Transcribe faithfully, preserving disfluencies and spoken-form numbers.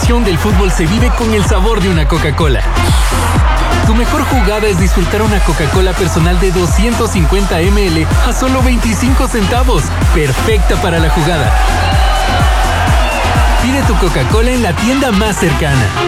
pasión del fútbol se vive con el sabor de una Coca-Cola. Tu mejor jugada es disfrutar una Coca-Cola personal de doscientos cincuenta mililitros a solo veinticinco centavos. Perfecta para la jugada. Pide tu Coca-Cola en la tienda más cercana.